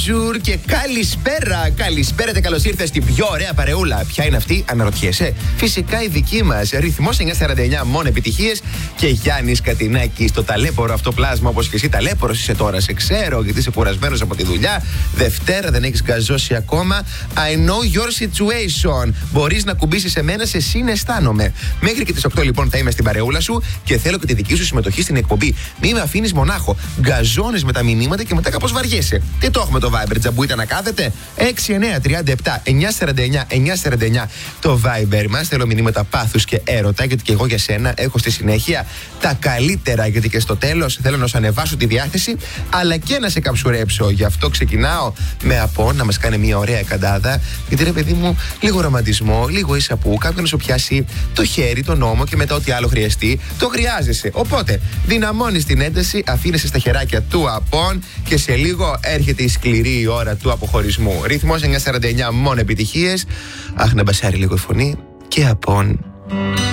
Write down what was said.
bonjour και καλησπέρα. Καλησπέρα και καλώς ήρθες στην πιο ωραία παρεούλα. Ποια είναι αυτή, αναρωτιέσαι? Φυσικά η δική μας. Ρυθμός 949, μόνο επιτυχίες. Και Γιάννης Κατινάκης, το ταλέπορο αυτό πλάσμα, όπως και εσύ ταλέπορος είσαι τώρα. Σε ξέρω, γιατί είσαι κουρασμένος από τη δουλειά. Δευτέρα δεν έχεις γκαζώσει ακόμα. I know your situation. Μπορείς να κουμπίσεις εμένα, σε συναισθάνομαι. Μέχρι και τις 8 λοιπόν θα είμαι στην παρεούλα σου και θέλω και τη δική σου συμμετοχή στην εκπομπή. Μη με αφήνεις μονάχο. Γκαζώνεις με τα μηνύματα και μετά κάπως βαριέσαι. Τι το έχουμε το Viber, τζαμπούιτα να κάθεται? 6937 949 949 το Viber μας. Θέλω μηνύματα πάθους και έρωτα, γιατί και εγώ για σένα έχω στη συνέχεια τα καλύτερα, γιατί και στο τέλος θέλω να σου ανεβάσω τη διάθεση αλλά και να σε καψουρέψω. Γι' αυτό ξεκινάω με από να μας κάνει μια ωραία καντάδα, γιατί ρε παιδί μου, λίγο ρομαντισμό, λίγο ίσαπου, κάποιον να σου πιάσει το χέρι, τον ώμο και μετά ό,τι άλλο χρειαστεί, το χρειάζεσαι. Οπότε δυναμώνεις την ένταση, αφήνεσαι στα χεράκια του Απών και σε λίγο έρχεται η σκληρή ώρα του αποχωρισμού. Ρυθμός 949, μόνο επιτυχίες. Αχ, να μπασάρει λίγο η φωνή και Απών.